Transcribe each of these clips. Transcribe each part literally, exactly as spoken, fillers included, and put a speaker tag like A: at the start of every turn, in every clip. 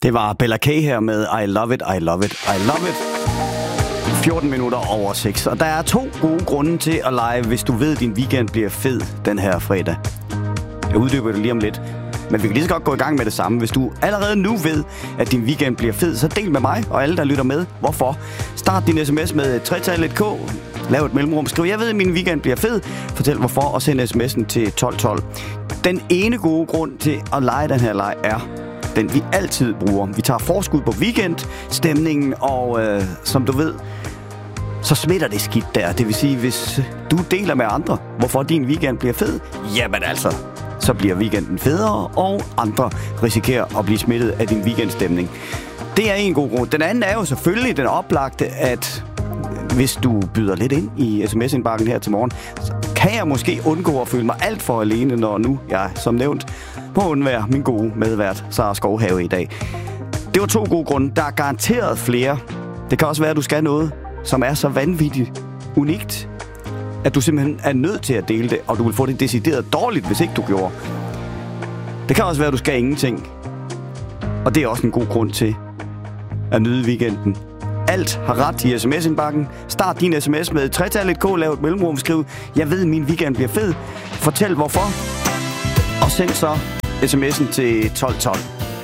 A: Det var Bella K her med I Love It, I Love It, I Love It. fjorten minutter over seks. Og der er to gode grunde til at lege, hvis du ved, at din weekend bliver fed den her fredag. Jeg uddyber det lige om lidt. Men vi kan lige så godt gå i gang med det samme. Hvis du allerede nu ved, at din weekend bliver fed, så del med mig og alle, der lytter med. Hvorfor? Start din sms med tre-tallet K. Lav et mellemrum. Skriv, jeg ved, at min weekend bliver fed. Fortæl hvorfor, og send sms'en til tolv tolv. Den ene gode grund til at lege den her leg er den, vi altid bruger. Vi tager forskud på weekendstemningen, og øh, som du ved, så smitter det skidt der. Det vil sige, hvis du deler med andre, hvorfor din weekend bliver fed, jamen altså, så bliver weekenden federe, og andre risikerer at blive smittet af din weekendstemning. Det er en god grund. Den anden er jo selvfølgelig den oplagte, at hvis du byder lidt ind i sms-indbakken her til morgen, så kan jeg måske undgå at føle mig alt for alene, når nu jeg, som nævnt, må undvære min gode medvært, Sara Skovhave, i dag. Det var to gode grunde. Der er garanteret flere. Det kan også være, at du skal noget, som er så vanvittigt unikt, at du simpelthen er nødt til at dele det, og du vil få det decideret dårligt, hvis ikke du gjorde. Det kan også være, at du skal ingenting. Og det er også en god grund til at nyde weekenden. Alt har ret i sms-indbakken. Start din sms med tre-tallet K, lav et mellemrum, skriv, jeg ved, min weekend bliver fed. Fortæl hvorfor. Og send så sms'en til tolv tolv.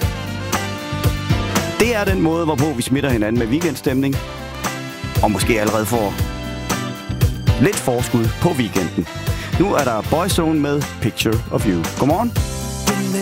A: Det er den måde, hvorpå vi smitter hinanden med weekendstemning. Og måske allerede får lidt forskud på weekenden. Nu er der Boyzone med Picture of You. Godmorgen.